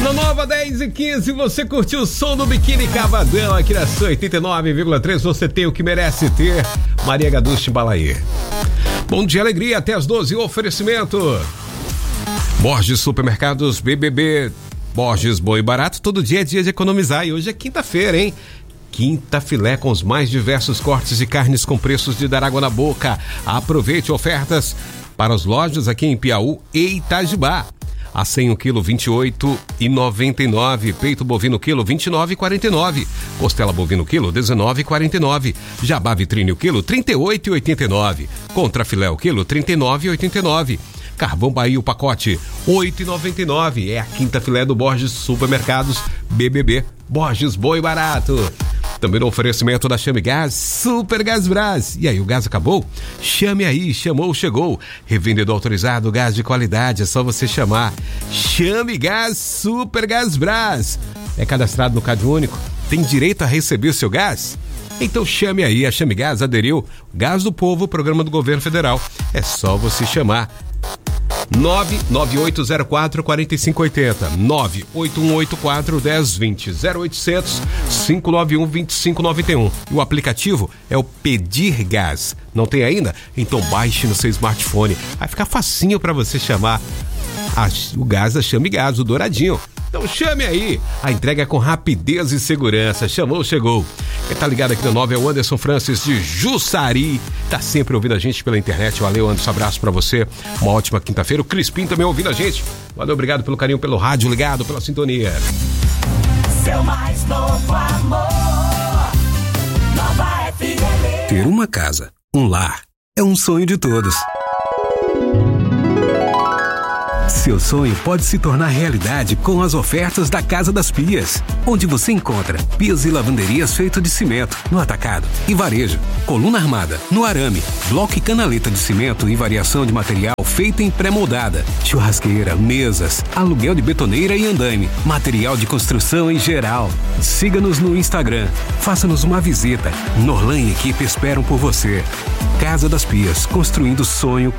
Bossa Nova 10h15, você curtiu o som do Biquíni Cavadão aqui na sua 89,3, você tem o que merece ter. Maria Gaduche Balaê. Bom dia, alegria, até as 12, oferecimento Borges Supermercados BBB, Borges Bom e Barato, todo dia é dia de economizar e hoje é quinta-feira, hein? Quinta filé com os mais diversos cortes de carnes com preços de dar água na boca. Aproveite ofertas para as lojas aqui em Piauí e Itajubá. A 100 o quilo, 28,99. Peito bovino quilo, 29,49. Costela bovino quilo, 19,49. Jabá vitrine o quilo, 38,89. Contra filé o quilo, 39,89. Carvão Bahia o pacote, 8,99. É a quinta filé do Borges Supermercados BBB, Borges Bom e Barato. Também no oferecimento da Chame Gás, Super Gás Brás. E aí, o gás acabou? Chame aí, chamou, chegou. Revendedor autorizado, gás de qualidade, é só você chamar. Chame Gás, Super Gás Brás. É cadastrado no Cade Único? Tem direito a receber o seu gás? Então chame aí, a Chame Gás aderiu. Gás do Povo, programa do Governo Federal. É só você chamar. 99804-4580, 98184-1020, 0800 591 2591. E o aplicativo é o Pedir Gás. Não tem ainda? Então baixe no seu smartphone. Vai ficar facinho para você chamar o gás da Chame Gás, o douradinho. Então chame aí, a entrega é com rapidez e segurança. Chamou, chegou. Quem tá ligado aqui na 9 é o Anderson Francis de Jussari, tá sempre ouvindo a gente pela internet. Valeu, Anderson, abraço pra você, uma ótima quinta-feira. O Crispim também ouvindo a gente. Valeu, obrigado pelo carinho, pelo rádio ligado, pela sintonia. Seu mais novo amor, Nova FM. Ter uma casa, um lar, é um sonho de todos. Seu sonho pode se tornar realidade com as ofertas da Casa das Pias, onde você encontra pias e lavanderias feitas de cimento no atacado e varejo, coluna armada no arame, bloco e canaleta de cimento e variação de material feita em pré-moldada, churrasqueira, mesas, aluguel de betoneira e andaime, material de construção em geral. Siga-nos no Instagram, faça-nos uma visita. Norlan e equipe esperam por você. Casa das Pias, construindo sonho